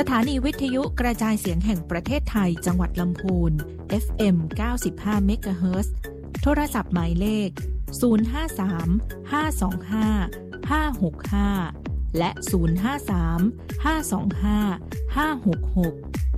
ถานีวิทยุกระจายเสียงแห่งประเทศไทยจังหวัดลำพูน FM 95 เมกะเฮิรตซ์ โทรศัพท์หมายเลข 053 525 565 และ 053 525 566